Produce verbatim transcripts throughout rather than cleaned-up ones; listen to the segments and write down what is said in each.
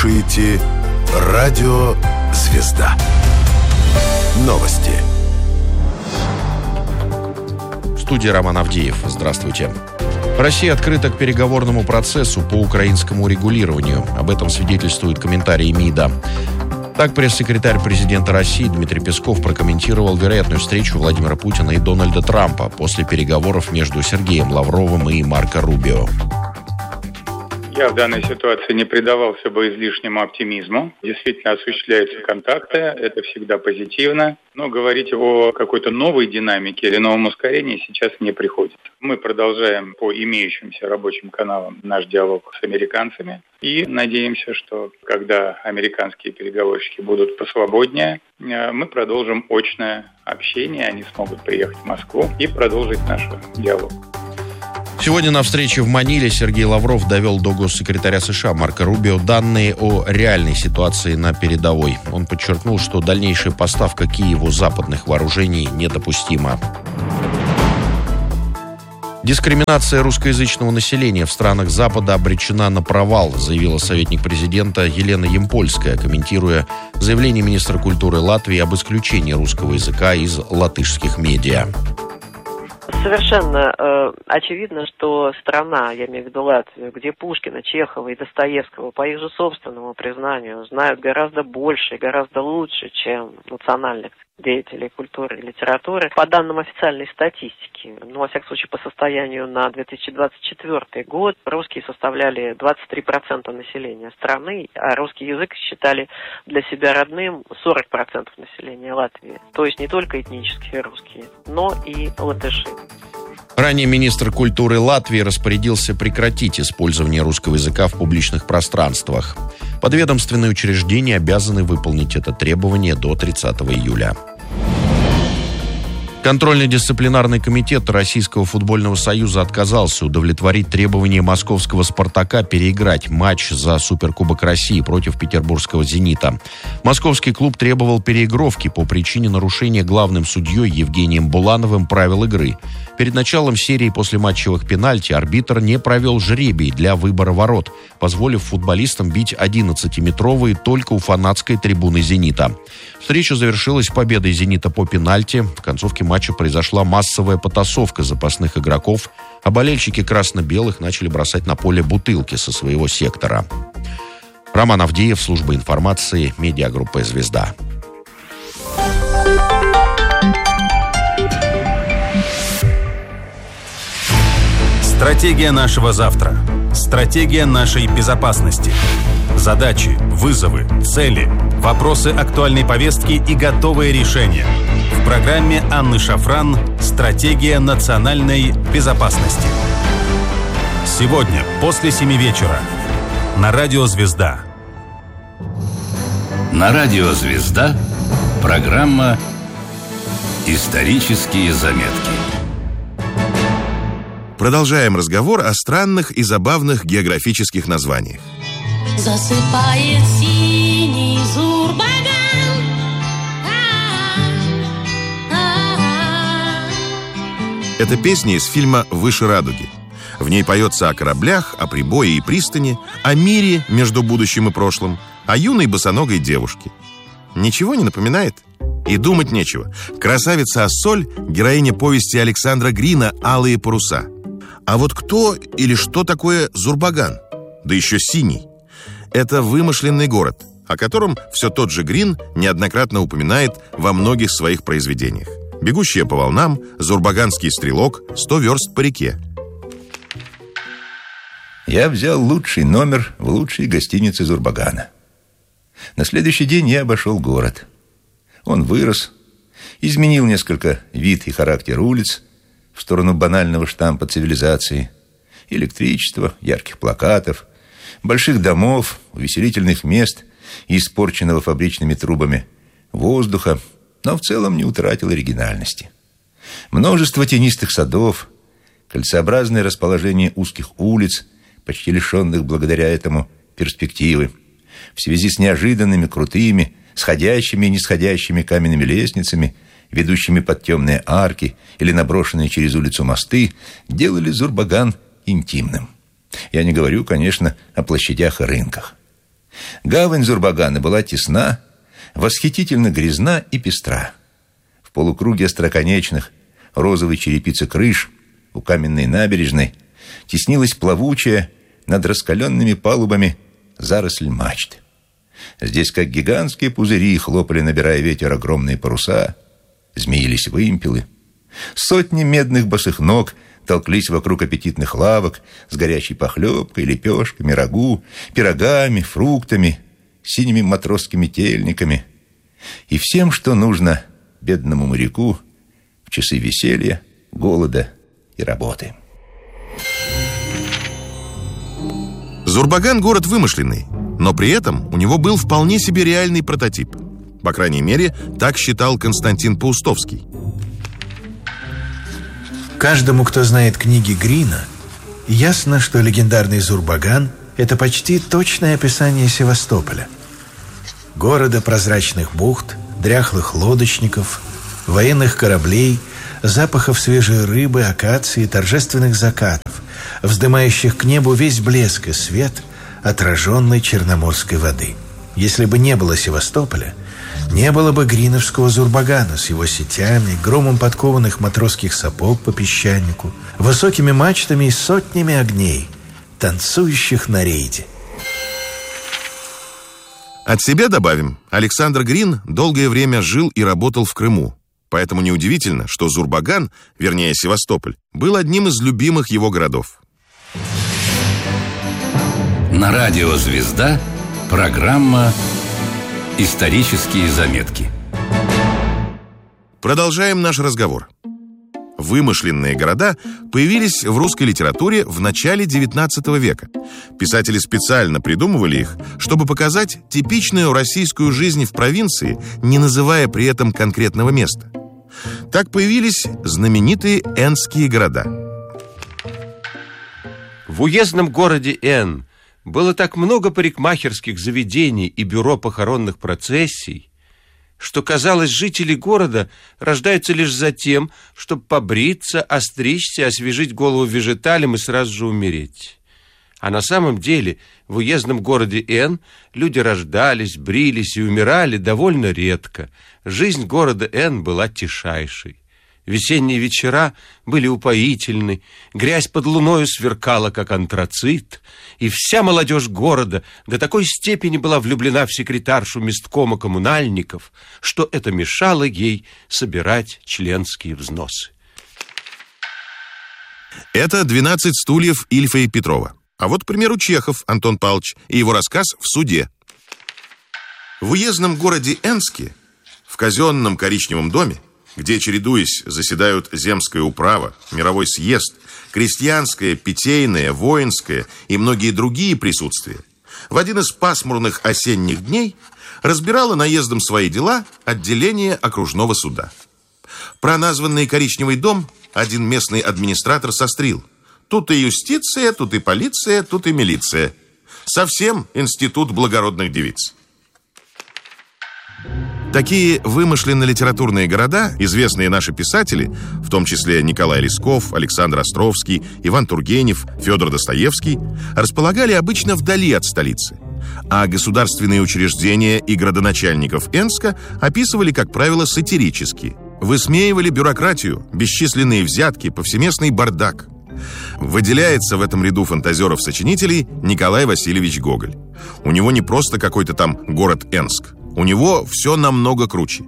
слушаете Радио Звезда. Новости. В студии Роман Авдеев. Здравствуйте. Россия открыта к переговорному процессу по украинскому регулированию. Об этом свидетельствуют комментарии МИДа. Так, пресс-секретарь президента России Дмитрий Песков прокомментировал вероятную встречу Владимира Путина и Дональда Трампа после переговоров между Сергеем Лавровым и Марко Рубио. Я в данной ситуации не предавался бы излишнему оптимизму. Действительно осуществляются контакты, это всегда позитивно. Но говорить о какой-то новой динамике или новом ускорении сейчас не приходится. Мы продолжаем по имеющимся рабочим каналам наш диалог с американцами. И надеемся, что когда американские переговорщики будут посвободнее, мы продолжим очное общение, они смогут приехать в Москву и продолжить наш диалог. Сегодня на встрече в Маниле Сергей Лавров довел до госсекретаря США Марко Рубио данные о реальной ситуации на передовой. Он подчеркнул, что дальнейшая поставка Киеву западных вооружений недопустима. Дискриминация русскоязычного населения в странах Запада обречена на провал, заявила советник президента Елена Ямпольская, комментируя заявление министра культуры Латвии об исключении русского языка из латышских медиа. Совершенно э, очевидно, что страна, я имею в виду Латвию, где Пушкина, Чехова и Достоевского, по их же собственному признанию, знают гораздо больше и гораздо лучше, чем национальных деятелей культуры и литературы. По данным официальной статистики, ну, во всяком случае, по состоянию на две тысячи двадцать четвёртый год, русские составляли двадцать три процента населения страны, а русский язык считали для себя родным сорок процентов населения Латвии. То есть не только этнические русские, но и латыши. Ранее министр культуры Латвии распорядился прекратить использование русского языка в публичных пространствах. Подведомственные учреждения обязаны выполнить это требование до тридцатого июля. Контрольно-дисциплинарный комитет Российского футбольного союза отказался удовлетворить требования московского «Спартака» переиграть матч за Суперкубок России против петербургского «Зенита». Московский клуб требовал переигровки по причине нарушения главным судьей Евгением Булановым правил игры. Перед началом серии послематчевых пенальти арбитр не провел жребий для выбора ворот, позволив футболистам бить одиннадцатиметровые только у фанатской трибуны «Зенита». Встреча завершилась победой «Зенита» по пенальти. В концовке матча произошла массовая потасовка запасных игроков, а болельщики красно-белых начали бросать на поле бутылки со своего сектора. Роман Авдеев, служба информации, медиагруппа «Звезда». Стратегия нашего завтра. Стратегия нашей безопасности. Задачи, вызовы, цели, вопросы актуальной повестки и готовые решения. В программе Анны Шафран «Стратегия национальной безопасности». Сегодня после семи вечера на Радио Звезда. На Радио Звезда программа «Исторические заметки». Продолжаем разговор о странных и забавных географических названиях. Засыпает синий Зурбаган. Это песня из фильма «Выше радуги». В ней поется о кораблях, о прибое и пристани, о мире между будущим и прошлым, о юной босоногой девушке. Ничего не напоминает? И думать нечего. Красавица Ассоль – героиня повести Александра Грина «Алые паруса». А вот кто или что такое Зурбаган? Да еще синий. Это вымышленный город, о котором все тот же Грин неоднократно упоминает во многих своих произведениях. «Бегущая по волнам», «Зурбаганский стрелок», «Сто верст по реке». Я взял лучший номер в лучшей гостинице Зурбагана. На следующий день я обошел город. Он вырос, изменил несколько вид и характер улиц в сторону банального штампа цивилизации, электричества, ярких плакатов, больших домов, увеселительных мест и испорченного фабричными трубами воздуха, но в целом не утратил оригинальности. Множество тенистых садов, кольцеобразное расположение узких улиц, почти лишенных благодаря этому перспективы, в связи с неожиданными, крутыми, сходящими и нисходящими каменными лестницами, ведущими под темные арки или наброшенные через улицу мосты, делали Зурбаган интимным. Я не говорю, конечно, о площадях и рынках. Гавань Зурбагана была тесна, восхитительно грязна и пестра. В полукруге остроконечных розовой черепицы крыш у каменной набережной теснилась плавучая над раскаленными палубами заросль мачт. Здесь, как гигантские пузыри, хлопали, набирая ветер, огромные паруса, змеились вымпелы. Сотни медных босых ног толклись вокруг аппетитных лавок с горячей похлебкой, лепешками, рагу, пирогами, фруктами, синими матросскими тельниками и всем, что нужно бедному моряку в часы веселья, голода и работы. Зурбаган – город вымышленный, но при этом у него был вполне себе реальный прототип. По крайней мере, так считал Константин Паустовский. Каждому, кто знает книги Грина, ясно, что легендарный Зурбаган – это почти точное описание Севастополя. Города прозрачных бухт, дряхлых лодочников, военных кораблей, запахов свежей рыбы, акации, торжественных закатов, вздымающих к небу весь блеск и свет отраженной черноморской воды. Если бы не было Севастополя, не было бы гриновского Зурбагана с его сетями, громом подкованных матросских сапог по песчанику, высокими мачтами и сотнями огней, танцующих на рейде. От себя добавим, Александр Грин долгое время жил и работал в Крыму. Поэтому неудивительно, что Зурбаган, вернее Севастополь, был одним из любимых его городов. На радио «Звезда» программа «Исторические заметки». Продолжаем наш разговор. Вымышленные города появились в русской литературе в начале девятнадцатого века. Писатели специально придумывали их, чтобы показать типичную российскую жизнь в провинции, не называя при этом конкретного места. Так появились знаменитые энские города. В уездном городе Н было так много парикмахерских заведений и бюро похоронных процессий, что, казалось, жители города рождаются лишь за тем, чтобы побриться, остричься, освежить голову вежеталем и сразу же умереть. А на самом деле в уездном городе Н люди рождались, брились и умирали довольно редко. Жизнь города Н была тишайшей. Весенние вечера были упоительны, грязь под луною сверкала, как антрацит, и вся молодежь города до такой степени была влюблена в секретаршу месткома коммунальников, что это мешало ей собирать членские взносы. Это «двенадцать стульев» Ильфа и Петрова. А вот, к примеру, Чехов Антон Павлович и его рассказ «В суде». В уездном городе Энске, в казенном коричневом доме, где, чередуясь, заседают земская управа, мировой съезд, крестьянское, питейное, воинское и многие другие присутствия, в один из пасмурных осенних дней разбирало наездом свои дела отделение окружного суда. Про названный коричневый дом один местный администратор сострил: тут и юстиция, тут и полиция, тут и милиция. Совсем институт благородных девиц. Такие вымышленно-литературные города, известные наши писатели, в том числе Николай Лесков, Александр Островский, Иван Тургенев, Федор Достоевский, располагали обычно вдали от столицы. А государственные учреждения и градоначальников Энска описывали, как правило, сатирически. Высмеивали бюрократию, бесчисленные взятки, повсеместный бардак. Выделяется в этом ряду фантазеров-сочинителей Николай Васильевич Гоголь. У него не просто какой-то там город Энск. У него все намного круче.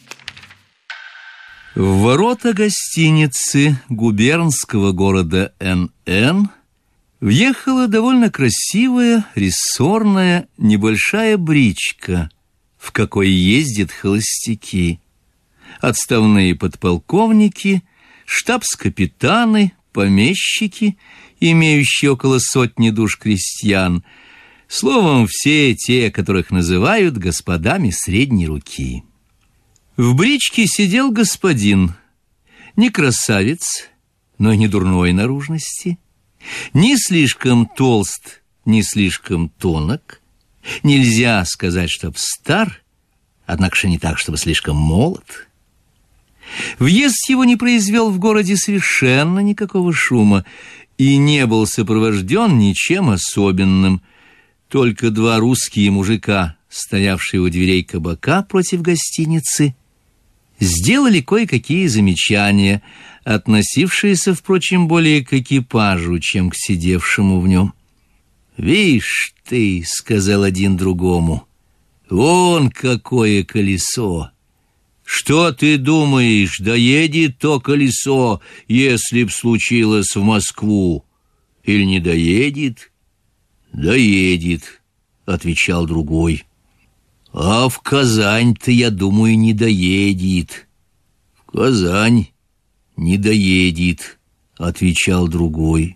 В ворота гостиницы губернского города Н Н въехала довольно красивая, рессорная, небольшая бричка, в какой ездят холостяки. Отставные подполковники, штабс-капитаны, помещики, имеющие около сотни душ крестьян, словом, все те, которых называют господами средней руки. В бричке сидел господин, не красавец, но и не дурной наружности, не слишком толст, не слишком тонок. Нельзя сказать, чтоб стар, однако же не так, чтобы слишком молод. Въезд его не произвел в городе совершенно никакого шума и не был сопровожден ничем особенным. Только два русские мужика, стоявшие у дверей кабака против гостиницы, сделали кое-какие замечания, относившиеся, впрочем, более к экипажу, чем к сидевшему в нем. «Вишь ты», — сказал один другому, — «вон какое колесо! Что ты думаешь, доедет то колесо, если б случилось в Москву? Или не доедет?» «Доедет», — отвечал другой. «А в Казань-то, я думаю, не доедет». «В Казань не доедет», — отвечал другой.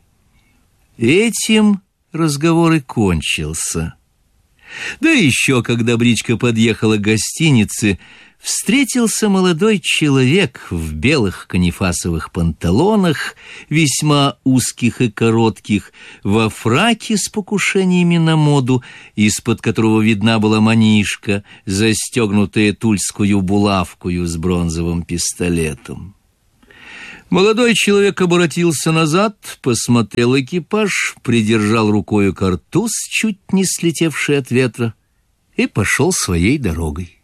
Этим разговор и кончился. Да еще, когда бричка подъехала к гостинице, встретился молодой человек в белых канифасовых панталонах, весьма узких и коротких, во фраке с покушениями на моду, из-под которого видна была манишка, застегнутая тульскую булавкою с бронзовым пистолетом. Молодой человек обратился назад, посмотрел экипаж, придержал рукою картуз, чуть не слетевший от ветра, и пошел своей дорогой.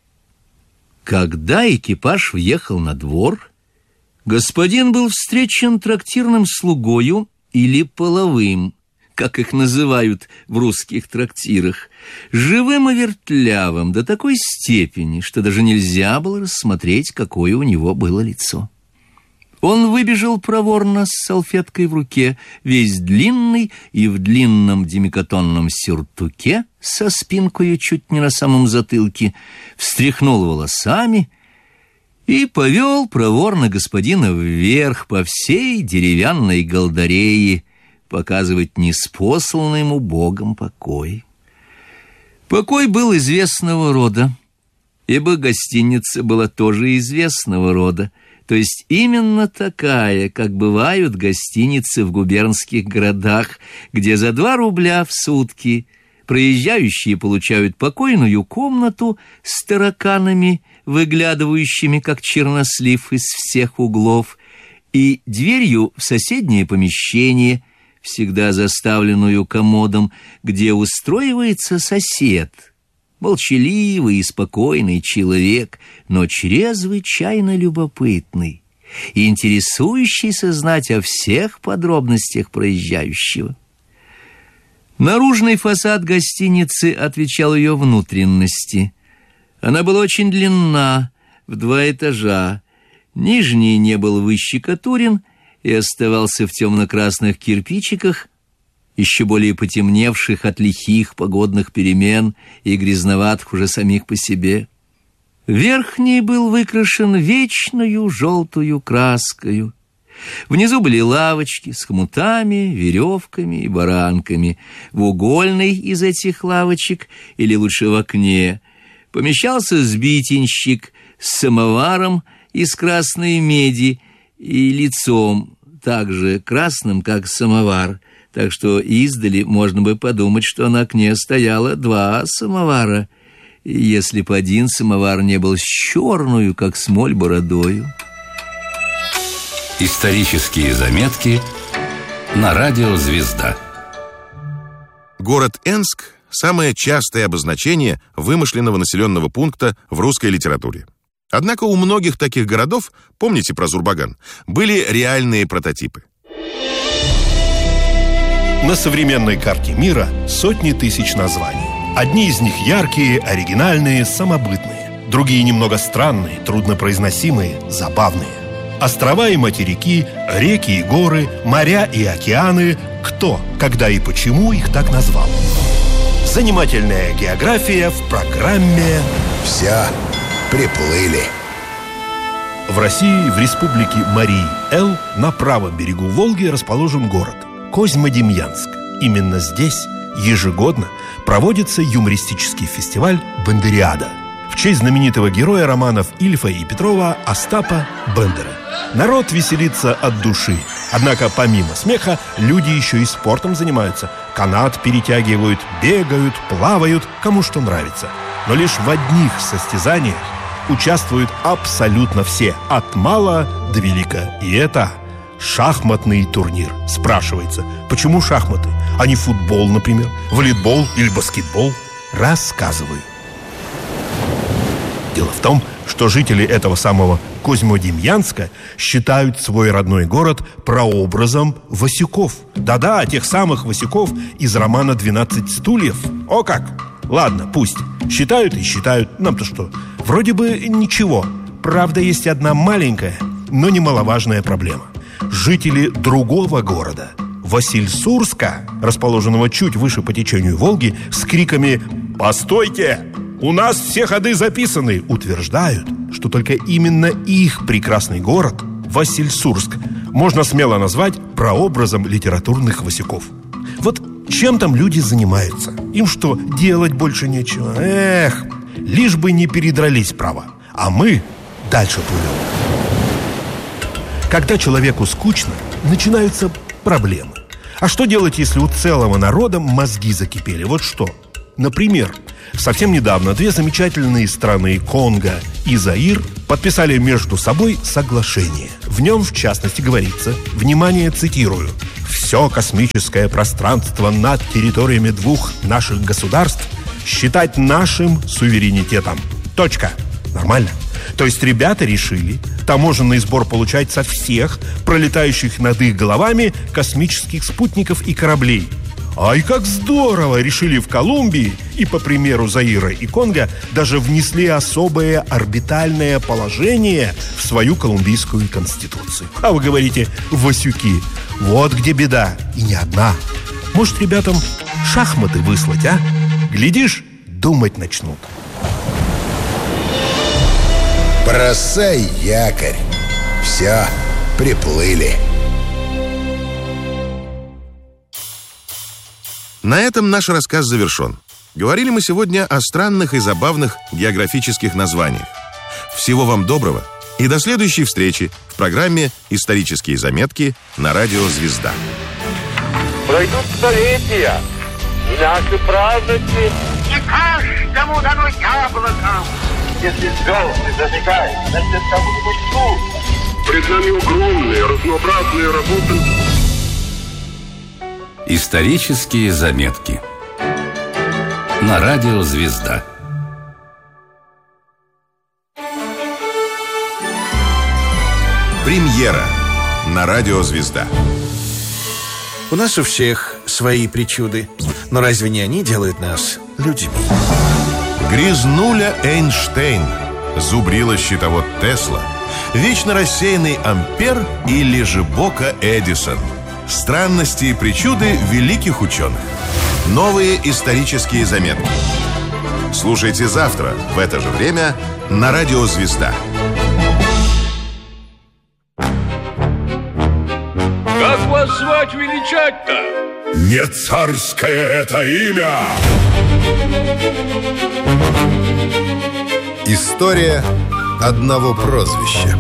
Когда экипаж въехал на двор, господин был встречен трактирным слугою или половым, как их называют в русских трактирах, живым и вертлявым до такой степени, что даже нельзя было рассмотреть, какое у него было лицо. Он выбежал проворно с салфеткой в руке, весь длинный и в длинном демикатонном сюртуке со спинкою чуть не на самом затылке, встряхнул волосами и повел проворно господина вверх по всей деревянной галдарее, показывать неспосланный ему Богом покой. Покой был известного рода, ибо гостиница была тоже известного рода, то есть именно такая, как бывают гостиницы в губернских городах, где за два рубля в сутки проезжающие получают покойную комнату с тараканами, выглядывающими, как чернослив, из всех углов, и дверью в соседнее помещение, всегда заставленную комодом, где устроивается сосед, молчаливый и спокойный человек, но чрезвычайно любопытный и интересующийся знать о всех подробностях проезжающего. Наружный фасад гостиницы отвечал ее внутренности. Она была очень длинна, в два этажа. Нижний не был выщекотурен и оставался в темно-красных кирпичиках, еще более потемневших от лихих погодных перемен и грязноватых уже самих по себе. Верхний был выкрашен вечною желтую краскою. Внизу были лавочки с хомутами, веревками и баранками. В угольной из этих лавочек, или лучше в окне, помещался сбитенщик с самоваром из красной меди и лицом, также красным, как самовар, так что издали можно бы подумать, что на окне стояло два самовара, если бы один самовар не был с черную, как смоль, бородою. Исторические заметки на радио «Звезда». Город Энск – самое частое обозначение вымышленного населенного пункта в русской литературе. Однако у многих таких городов, помните про Зурбаган, были реальные прототипы. На современной карте мира сотни тысяч названий. Одни из них яркие, оригинальные, самобытные. Другие немного странные, труднопроизносимые, забавные. Острова и материки, реки и горы, моря и океаны. Кто, когда и почему их так назвал? Занимательная география в программе «Все приплыли». В России, в республике Марий-Эл, на правом берегу Волги расположен город Козьмодемьянск. Именно здесь ежегодно проводится юмористический фестиваль «Бандериада» в честь знаменитого героя романов Ильфа и Петрова Остапа Бендера. Народ веселится от души. Однако помимо смеха люди еще и спортом занимаются. Канат перетягивают, бегают, плавают, кому что нравится. Но лишь в одних состязаниях участвуют абсолютно все, от мала до велика. И это шахматный турнир. Спрашивается, почему шахматы? а не футбол, например, волейбол или баскетбол? Рассказываю. Дело в том, что жители этого самого Козьмодемьянска считают свой родной город прообразом Васюков. Да-да, тех самых Васюков из романа «двенадцать стульев». О как! Ладно, пусть. Считают и считают. Нам-то что? Вроде бы ничего. Правда, есть одна маленькая, но немаловажная проблема. Жители другого города, Васильсурска, расположенного чуть выше по течению Волги, с криками «Постойте! У нас все ходы записаны!» утверждают, что только именно их прекрасный город, Васильсурск, можно смело назвать прообразом литературных Васюков. Вот чем там люди занимаются? Им что, делать больше нечего? Эх, лишь бы не передрались, право. А мы дальше плывем. Когда человеку скучно, начинаются проблемы. А что делать, если у целого народа мозги закипели? Вот что. Например, совсем недавно две замечательные страны, Конго и Заир, подписали между собой соглашение. В нем, в частности, говорится, внимание, цитирую: «Все космическое пространство над территориями двух наших государств считать нашим суверенитетом». Точка. Нормально? То есть ребята решили таможенный сбор получать со всех пролетающих над их головами космических спутников и кораблей. Ай, как здорово! Решили в Колумбии и, по примеру Заира и Конго, даже внесли особое орбитальное положение в свою колумбийскую конституцию. А вы говорите, Васюки, вот где беда, и не одна. Может, ребятам шахматы выслать, а? Глядишь, думать начнут. Бросай якорь. Все, приплыли. На этом наш рассказ завершен. Говорили мы сегодня о странных и забавных географических названиях. Всего вам доброго и до следующей встречи в программе «Исторические заметки» на радио «Звезда». Пройдут столетия, и наши праздники, не каждому дано яблоко. Если звезды зажигают, значит, кому-нибудь тут. Пред нами огромные, разнообразные работы. Исторические заметки на радио «Звезда». Премьера на радио «Звезда». У нас у всех свои причуды, но разве не они делают нас людьми? Грязнуля Эйнштейн, зубрила щитовод Тесла, вечно рассеянный Ампер и лежебока Эдисон. Странности и причуды великих ученых. Новые исторические заметки. Слушайте завтра в это же время на радио «Звезда». Как вас звать величать-то? Не царское это имя! История одного прозвища.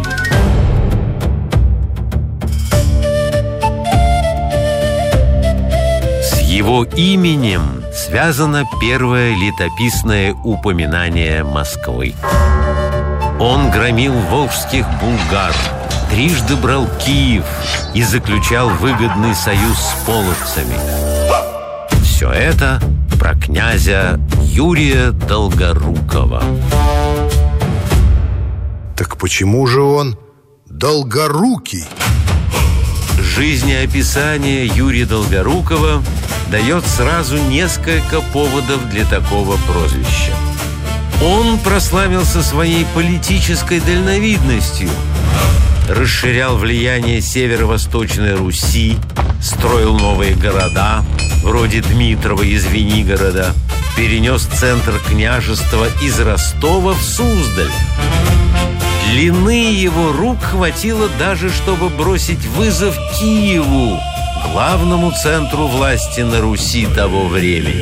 С его именем связано первое летописное упоминание Москвы. Он громил волжских булгар, трижды брал Киев и заключал выгодный союз с половцами. Все это про князя Юрия Долгорукова. Так почему же он Долгорукий? Жизнеописание Юрия Долгорукова дает сразу несколько поводов для такого прозвища. Он прославился своей политической дальновидностью, расширял влияние северо-восточной Руси, строил новые города, вроде Дмитрова и Звенигорода, перенес центр княжества из Ростова в Суздаль. Длины его рук хватило даже, чтобы бросить вызов Киеву, главному центру власти на Руси того времени.